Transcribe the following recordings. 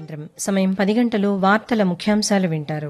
కేంద్రం సమయం 10 గంటలు వార్తల ముఖ్యాంశాలు వింటారు.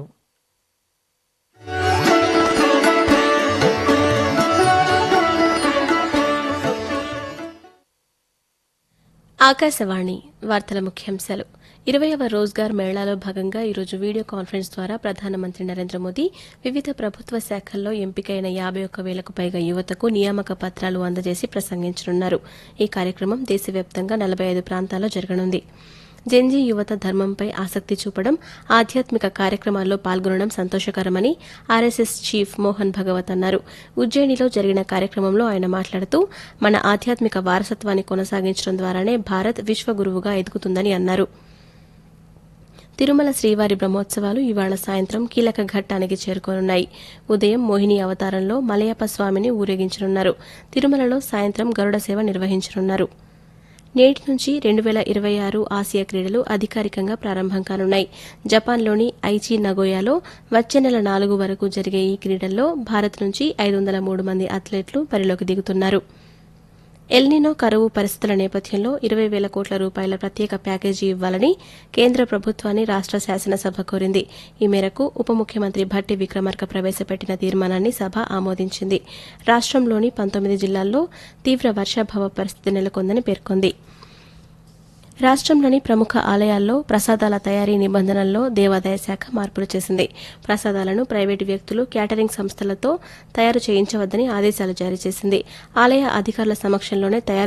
ఆకాశవాణి వార్తల ముఖ్యాంశాలు. 20వ రోజ్గార్ మేళాలో భాగంగా ఈరోజు వీడియో కాన్ఫరెన్స్ ద్వారా ప్రధానమంత్రి నరేంద్ర మోదీ వివిధ ప్రభుత్వ శాఖల్లో ఎంపికైన 51,000కు పైగా యువతకు నియామక పత్రాలు అందజేసి ప్రసంగించనున్నారు. ఈ కార్యక్రమం దేశవ్యాప్తంగా 45 ప్రాంతాల్లో జరగనుంది. జెన్జీ యువత ధర్మంపై ఆసక్తి చూపడం, ఆధ్యాత్మిక కార్యక్రమాల్లో పాల్గొనడం సంతోషకరమని ఆర్ఎస్ఎస్ చీఫ్ మోహన్ భగవత్ అన్నారు. ఉజ్జయినిలో జరిగిన కార్యక్రమంలో ఆయన మాట్లాడుతూ మన ఆధ్యాత్మిక వారసత్వాన్ని కొనసాగించడం ద్వారానే భారత్ విశ్వగురువుగా ఎదుగుతుందని అన్నారు. తిరుమల శ్రీవారి బ్రహ్మోత్సవాలు ఇవాళ సాయంత్రం కీలక ఘట్టానికి చేరుకోనున్నాయి. ఉదయం మోహిని అవతారంలో మలయప్ప స్వామిని ఊరేగించనున్నారు. తిరుమలలో సాయంత్రం గరుడ సేవ నిర్వహించనున్నారు. నేటి నుంచి 2026 ఆసియా క్రీడలు అధికారికంగా ప్రారంభం కానున్నాయి. జపాన్లోని ఐచి నగోయాలో వచ్చే నెల 4 వరకు జరిగే ఈ క్రీడల్లో భారత్ నుంచి 503 మంది అథ్లెట్లు బరిలోకి దిగుతున్నారు. ఎల్నినో కరువు పరిస్థితుల నేపథ్యంలో 20,000 కోట్ల రూపాయల ప్రత్యేక ప్యాకేజీ ఇవ్వాలని కేంద్ర ప్రభుత్వాన్ని రాష్ట శాసనసభ కోరింది. ఈ మేరకు ఉప ముఖ్యమంత్రి భట్టి విక్రమార్క ప్రవేశపెట్టిన తీర్మానాన్ని సభ ఆమోదించింది. రాష్టంలోని 19 జిల్లాల్లో తీవ్ర వర్షాభావ పరిస్థితి నెలకొందని పేర్కొంది. రాష్టంలోని ప్రముఖ ఆలయాల్లో ప్రసాదాల తయారీ నిబంధనల్లో దేవాదాయ శాఖ మార్పులు చేసింది. ప్రసాదాలను ప్రైవేటు వ్యక్తులు, క్యాటరింగ్ సంస్థలతో తయారు చేయించవద్దని ఆదేశాలు జారీ చేసింది. ఆలయ అధికారుల సమక్షంలోనే తయారు